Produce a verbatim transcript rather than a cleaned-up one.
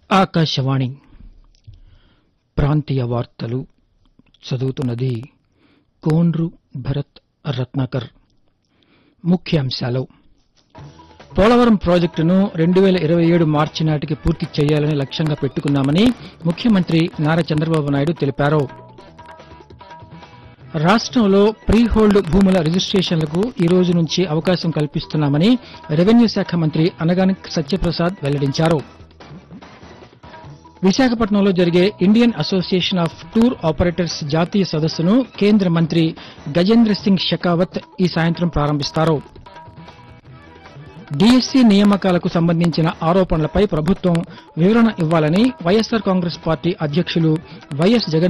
ఆకాశవాణి ప్రాంతీయ వార్తలు చదువుతున్నది కోండ్రు భరత్ రత్నాకర్. ముఖ్యాంశాలు: పోలవరం ప్రాజెక్టును రెండు వేల ఇరవై ఏడు మార్చి నాటికి పూర్తి చేయాలని లక్ష్యంగా పెట్టుకున్నామని ముఖ్యమంత్రి నారా చంద్రబాబు నాయుడు తెలిపారు. రాష్టంలో ప్రీ హోల్డ్ భూముల రిజిస్టేషన్లకు ఈ రోజు నుంచి అవకాశం కల్పిస్తున్నామని రెవెన్యూ శాఖ మంత్రి అనగాని సత్యప్రసాద్ వెల్లడించారు. విశాఖపట్నంలో జరిగే Indian association of tour operators జాతీయ సదస్సును కేంద్ర మంత్రి గజేంద్ర సింగ్ షెకావత్ ఈ సాయంత్రం ప్రారంభిస్తారు. డీఎస్సీ నియామకాలకు సంబంధించిన ఆరోపణలపై ప్రభుత్వం వివరణ ఇవ్వాలని వైఎస్సార్ కాంగ్రెస్ పార్టీ అధ్యక్షులు వైఎస్ జగన్